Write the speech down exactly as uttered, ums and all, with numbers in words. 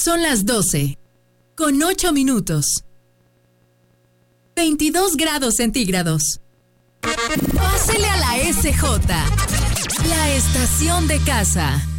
Son las doce, con ocho minutos. veintidós grados centígrados. Pásele a la S J, la estación de casa.